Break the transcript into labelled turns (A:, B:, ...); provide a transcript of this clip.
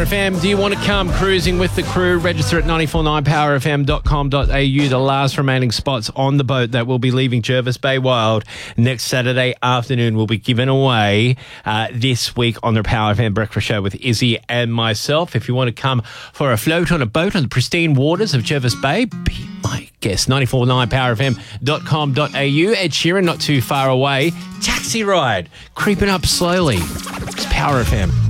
A: Power FM. Do you want to come cruising with the crew? Register at 949powerfm.com.au. The last remaining spots on the boat that will be leaving Jervis Bay Wild next Saturday afternoon will be given away this week on the Power FM Breakfast Show with Izzy and myself. If you want to come for a float on a boat on the pristine waters of Jervis Bay, be my guest. 949powerfm.com.au. Ed Sheeran not too far away. Taxi ride creeping up slowly. It's Power FM.